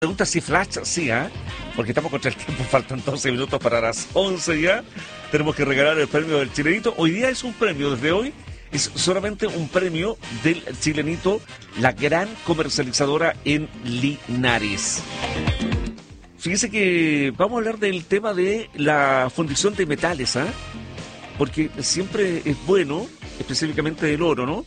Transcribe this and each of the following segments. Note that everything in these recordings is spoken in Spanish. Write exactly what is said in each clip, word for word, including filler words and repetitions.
Pregunta si Flash, sí, ¿ah? ¿eh? Porque estamos contra el tiempo, faltan doce minutos para las once ya. Tenemos que regalar el premio del Chilenito. Hoy día es un premio, desde hoy es solamente un premio del Chilenito, la gran comercializadora en Linares. Fíjese que vamos a hablar del tema de la fundición de metales, ¿ah? ¿eh? Porque siempre es bueno, específicamente del oro, ¿no?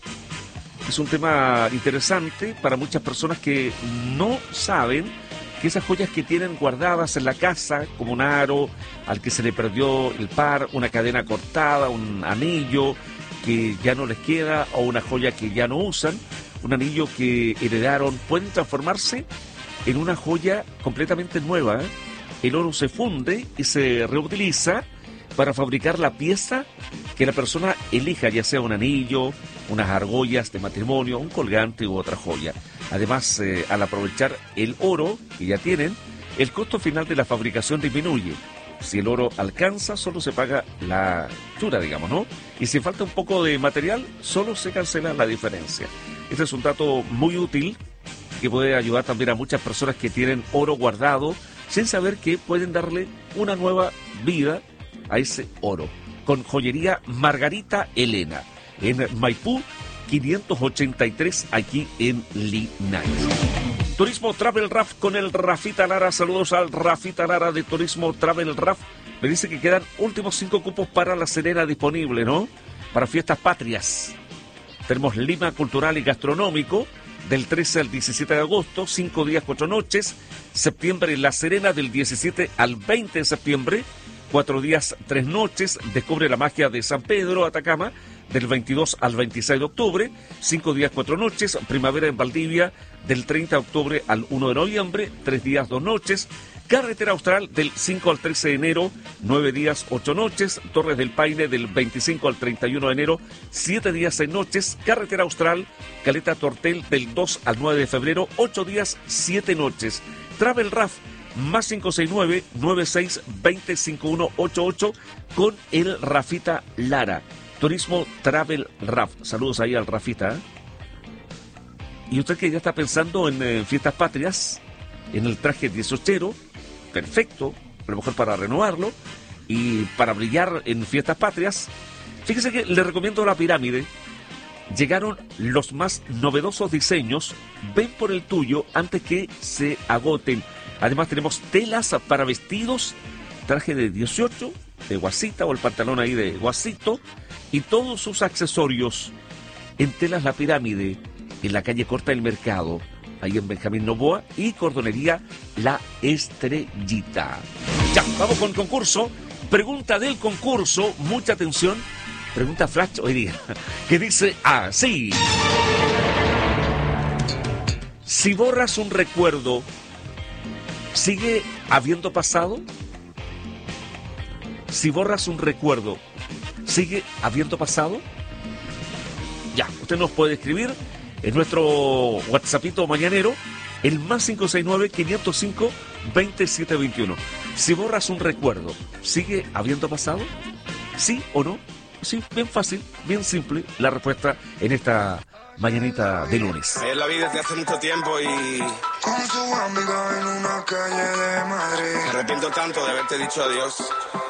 Es un tema interesante para muchas personas que no saben que esas joyas que tienen guardadas en la casa, como un aro al que se le perdió el par, una cadena cortada, un anillo que ya no les queda o una joya que ya no usan, un anillo que heredaron, pueden transformarse en una joya completamente nueva. El oro se funde y se reutiliza para fabricar la pieza que la persona elija, ya sea un anillo, unas argollas de matrimonio, un colgante u otra joya. Además, eh, al aprovechar el oro que ya tienen, el costo final de la fabricación disminuye. Si el oro alcanza, solo se paga la chura, digamos, ¿no? Y si falta un poco de material, solo se cancela la diferencia. Este es un dato muy útil que puede ayudar también a muchas personas que tienen oro guardado sin saber que pueden darle una nueva vida a ese oro. Con joyería Margarita Elena, en Maipú quinientos ochenta y tres, aquí en Linares. Turismo Travel Raf con el Rafita Lara. Saludos al Rafita Lara de Turismo Travel Raf. Me dice que quedan últimos cinco cupos para La Serena disponible, ¿no? Para fiestas patrias. Tenemos Lima Cultural y Gastronómico del trece al diecisiete de agosto, cinco días, cuatro noches. Septiembre, La Serena del diecisiete al veinte de septiembre, cuatro días, tres noches. Descubre la magia de San Pedro, Atacama, del veintidós al veintiséis de octubre, cinco días, cuatro noches. Primavera en Valdivia, del treinta de octubre al uno de noviembre, tres días, dos noches. Carretera Austral, del cinco al trece de enero, nueve días, ocho noches. Torres del Paine, del veinticinco al treinta y uno de enero, siete días, seis noches. Carretera Austral, Caleta Tortel, del dos al nueve de febrero, ocho días, siete noches. Travel Raf, más cinco seis nueve, nueve seis dos cero, cinco uno ocho ocho, con el Rafita Lara. Turismo Travel Raf. Saludos ahí al Rafita. Y usted que ya está pensando en eh, fiestas patrias, en el traje dieciochero, perfecto, a lo mejor para renovarlo y para brillar en fiestas patrias. Fíjese que le recomiendo la pirámide. Llegaron los más novedosos diseños. Ven por el tuyo antes que se agoten. Además tenemos telas para vestidos, traje de dieciocho, de guasita o el pantalón ahí de guasito, y todos sus accesorios en Telas La Pirámide, en la calle Corta del Mercado, ahí en Benjamín Novoa, y Cordonería La Estrellita. Ya, vamos con concurso. Pregunta del concurso, mucha atención. Pregunta Flash hoy día, que dice así. Si borras un recuerdo, ¿sigue habiendo pasado? Si borras un recuerdo, ¿sigue habiendo pasado? Ya, usted nos puede escribir en nuestro WhatsAppito mañanero, el más cinco seis nueve, quinientos cinco, veintisiete veintiuno. Si borras un recuerdo, ¿sigue habiendo pasado? ¿Sí o no? Sí, bien fácil, bien simple la respuesta en esta mañanita de lunes. Ayer la vi desde hace mucho tiempo y con su amiga en una calle de Madrid. me arrepiento tanto de haberte dicho adiós.